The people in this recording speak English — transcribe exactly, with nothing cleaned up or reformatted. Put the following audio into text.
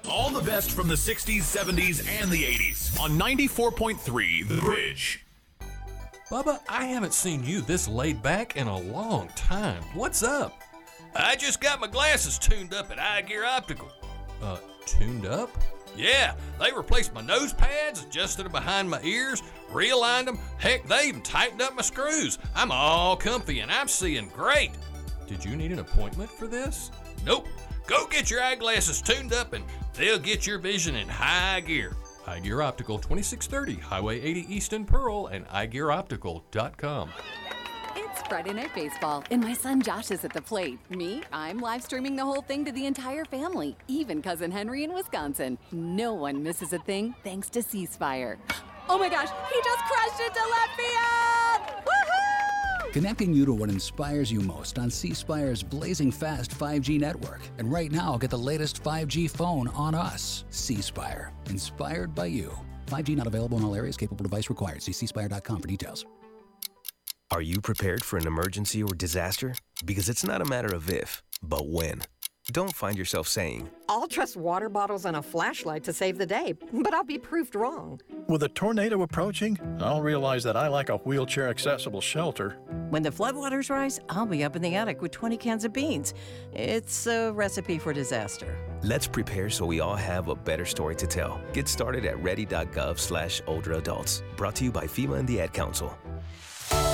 All the best from the sixties, seventies, and the eighties on ninety-four point three The Bridge. Bubba, I haven't seen you this laid back in a long time. What's up? I just got my glasses tuned up at Eye Gear Optical. Uh, tuned up? Yeah, they replaced my nose pads, adjusted them behind my ears, realigned them. Heck, they even tightened up my screws. I'm all comfy and I'm seeing great. Did you need an appointment for this? Nope. Go get your eyeglasses tuned up and they'll get your vision in high gear. Eye Gear Optical, twenty-six thirty Highway eighty East in Pearl and eye gear optical dot com. It's Friday Night Baseball, and my son Josh is at the plate. Me, I'm live streaming the whole thing to the entire family, even Cousin Henry in Wisconsin. No one misses a thing thanks to C Spire. Oh my gosh, he just crashed into left field! Woohoo! Connecting you to what inspires you most on C Spire's blazing fast five G network. And right now, get the latest five G phone on us. C Spire, inspired by you. five G not available in all areas. Capable device required. See c spire dot com for details. Are you prepared for an emergency or disaster? Because it's not a matter of if, but when. Don't find yourself saying, I'll trust water bottles and a flashlight to save the day, but I'll be proved wrong. With a tornado approaching, I'll realize that I lack a wheelchair-accessible shelter. When the floodwaters rise, I'll be up in the attic with twenty cans of beans. It's a recipe for disaster. let's prepare so we all have a better story to tell. Get started at ready dot gov slash older adults. Brought to you by FEMA and the Ad Council.